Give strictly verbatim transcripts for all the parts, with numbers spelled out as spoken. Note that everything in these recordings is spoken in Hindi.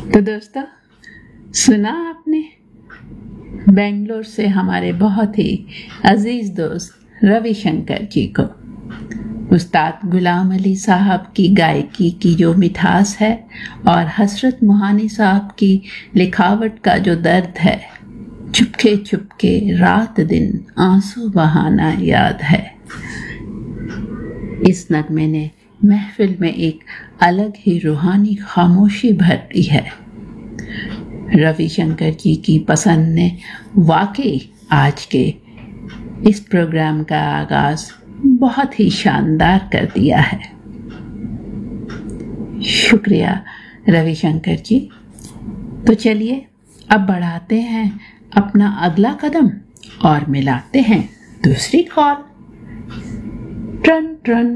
तो दोस्तों, सुना आपने बेंगलोर से हमारे बहुत ही अजीज दोस्त रविशंकर जी को। उस्ताद गुलाम अली साहब की गायकी की जो मिठास है और हसरत मोहानी साहब की लिखावट का जो दर्द है, चुपके चुपके रात दिन आंसू बहाना याद है। इस नगमे ने महफिल में एक अलग ही रूहानी खामोशी भर दी है। रविशंकर जी की पसंद ने वाकई आज के इस प्रोग्राम का आगाज बहुत ही शानदार कर दिया है। शुक्रिया रविशंकर जी। तो चलिए अब बढ़ाते हैं अपना अगला कदम और मिलाते हैं दूसरी call. Turn turn.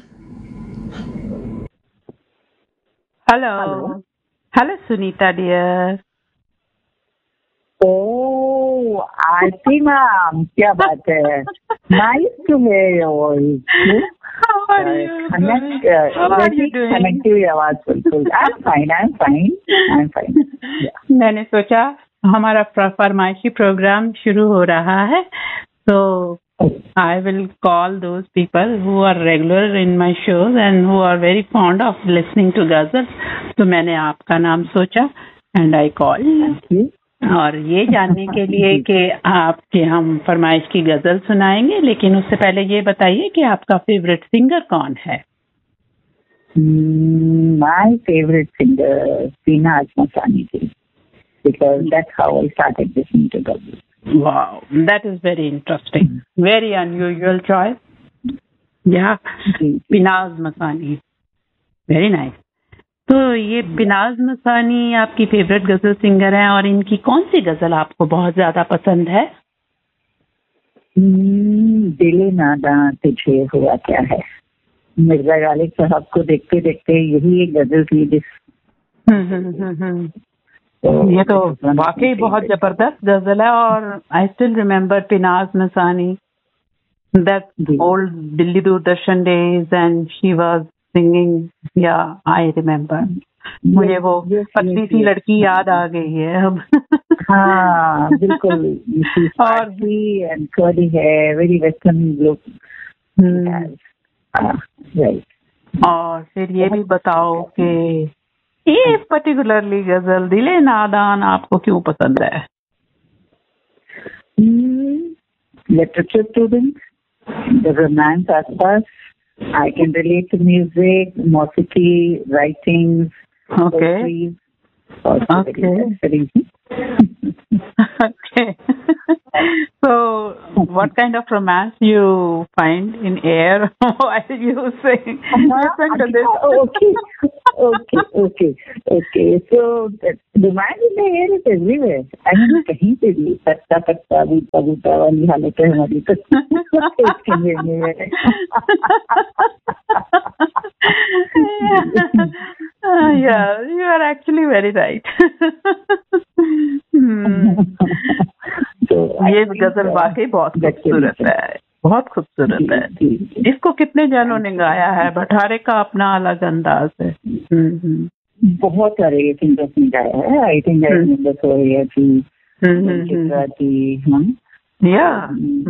Hello hello Sunita dear. ओह आरती मैम, क्या बात है। Nice to here your voice. How are you? Connect How are you doing? Connective आवाज बिल्कुल। I am fine I am fine I am fine. मैंने सोचा हमारा फरमाइशी प्रोग्राम शुरू हो रहा है, तो I will call those people who are regular in my shows and who are very fond of listening to ghazals. तो मैंने आपका नाम सोचा and I called you. और ये जानने के लिए कि आपके हम फरमाइश की गजल सुनाएंगे, लेकिन उससे पहले ये बताइए कि आपका फेवरेट सिंगर कौन है? My favorite singer Pinaaz Masani ji, because that's how I started listening to ghazals. Wow, that is very interesting. Very unusual choice. Yeah, Pinaaz Masani. Very nice. तो ये पिनाज मसानी आपकी फेवरेट गजल सिंगर हैं, और इनकी कौन सी गजल आपको बहुत ज्यादा पसंद है? दिले नादां तुझे हुआ क्या है। मिर्जा गालिब साहब को देखते देखते यही एक गजल थी जिस तो ये तो वाकई बहुत जबरदस्त गजल है। और I still remember Pinaz Masani, that old Delhi Doordarshan days and she was singing. या आई रिमेम्बर, मुझे वो पतली सी लड़की याद आ गई है अब। हाँ बिल्कुल। और भी एंड कर्ली है, वेरी वेस्टर्न लुक। राइट। और फिर ये भी बताओ कि ये पर्टिकुलरली गजल दिले नादान आपको क्यों पसंद है? लिटरेचर स्टूडेंट, द रोमांस आसपास, I can relate to music, मौसीकी, writings, okay. poetry. Okay. Okay. So, what kind of romance you find in air while you sing? Listen to this. Okay, okay, okay, okay. So, romance in the air is everywhere. I mean, कहीं पे भी पत्ता पत्ता बूटा बूटा वाली हालत है हमारी तो uh, yeah, you are actually very right. hmm. तो ये गजल वाकई बहुत खूबसूरत है, बहुत खूबसूरत है। इसको कितने जनों ने गाया है? भठारे का अपना अलग अंदाज है। बहुत सारे सिंगर्स ने गाया है। आई थिंक आई रिमेंबर सोहिया जी, yeah.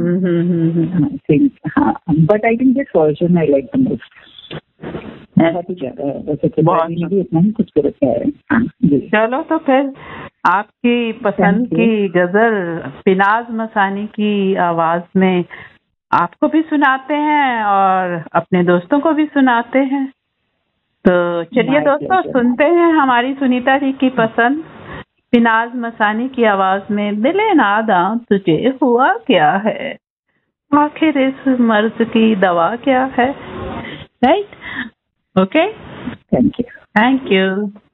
But I think this version I like the most. बहुत ही ज्यादा है, वैसे तो भी इतना ही खूबसूरत है। चलो तो फिर आपकी पसंद की गजल पिनाज मसानी की आवाज में आपको भी सुनाते हैं और अपने दोस्तों को भी सुनाते हैं। तो चलिए दोस्तों, सुनते हैं हमारी सुनीता जी की पसंद पिनाज मसानी की आवाज में दिले नादां तुझे हुआ क्या है, आखिर इस मर्ज की दवा क्या है। Right? Okay, thank you thank you.